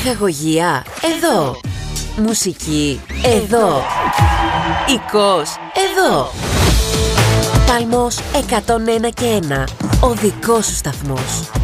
Ψυχαγωγία, εδώ. Μουσική, εδώ. Οικός, εδώ. Παλμός 101 και 1. Ο δικός σου σταθμός.